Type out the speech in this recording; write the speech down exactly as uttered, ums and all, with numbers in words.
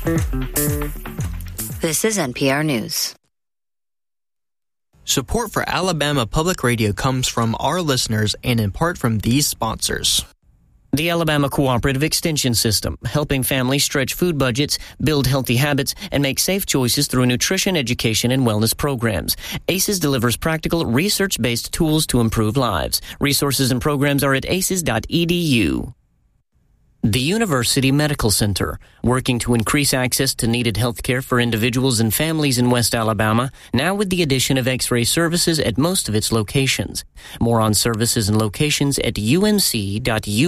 This is N P R News. Support for Alabama Public Radio comes from our listeners and in part from these sponsors. The Alabama Cooperative Extension System, helping families stretch food budgets, build healthy habits, and make safe choices through nutrition, education, and wellness programs. ACES delivers practical, research-based tools to improve lives. Resources and programs are at aces dot e d u. The University Medical Center, working to increase access to needed health care for individuals and families in West Alabama, now with the addition of X-ray services at most of its locations. More on services and locations at u m c dot u.